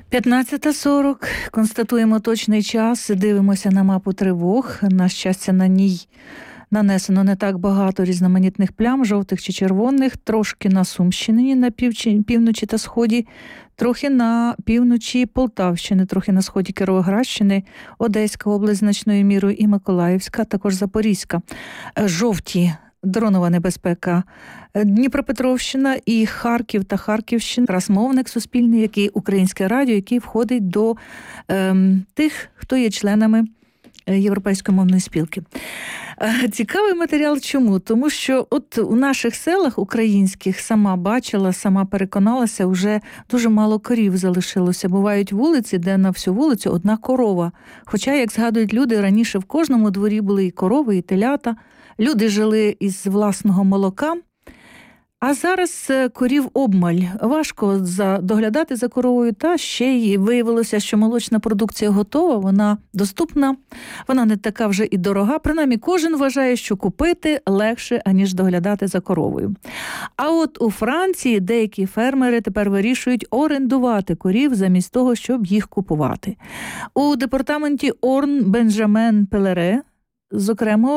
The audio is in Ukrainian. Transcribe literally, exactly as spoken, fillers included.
п'ятнадцята сорок. Констатуємо точний час, дивимося на мапу тривог. На щастя, на ній нанесено не так багато різноманітних плям, жовтих чи червоних, трошки на Сумщині, на півчі, півночі та сході, трохи на півночі Полтавщини, трохи на сході Кіровоградщини, Одеська область значною мірою і Миколаївська, також Запорізька. Жовті дронова небезпека. Дніпропетровщина і Харків та Харківщина. Розмовник суспільний, який українське радіо, який входить до ем, тих, хто є членами Європейської мовної спілки. Цікавий матеріал чому? Тому що от у наших селах українських сама бачила, сама переконалася, вже дуже мало корів залишилося. Бувають вулиці, де на всю вулицю одна корова. Хоча, як згадують люди, раніше в кожному дворі були і корови, і телята. Люди жили із власного молока. А зараз корів обмаль. Важко доглядати за коровою, та ще й виявилося, що молочна продукція готова, вона доступна, вона не така вже і дорога. Принаймні, кожен вважає, що купити легше, аніж доглядати за коровою. А от у Франції деякі фермери тепер вирішують орендувати корів замість того, щоб їх купувати. У департаменті Орн Бенджамен Пелере, зокрема,